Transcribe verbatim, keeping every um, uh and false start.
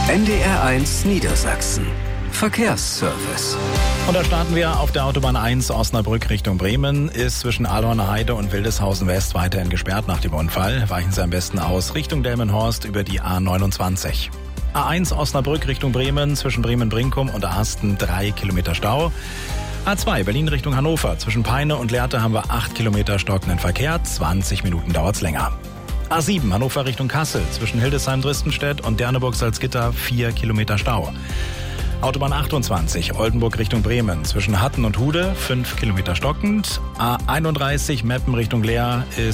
N D R eins Niedersachsen. Verkehrsservice. Und da starten wir auf der Autobahn eins Osnabrück Richtung Bremen. Ist zwischen Ahlhorner Heide und Wildeshausen West weiterhin gesperrt nach dem Unfall. Weichen Sie am besten aus Richtung Delmenhorst über die A neunundzwanzig. A eins Osnabrück Richtung Bremen, zwischen Bremen-Brinkum und Asten drei Kilometer Stau. A zwei Berlin Richtung Hannover, zwischen Peine und Lehrte haben wir acht Kilometer stockenden Verkehr, zwanzig Minuten dauert's länger. A sieben Hannover Richtung Kassel, zwischen Hildesheim-Dristenstedt und Derneburg-Salzgitter vier Kilometer Stau. Autobahn achtundzwanzig Oldenburg Richtung Bremen, zwischen Hatten und Hude fünf Kilometer stockend. A einunddreißig Meppen Richtung Leer ist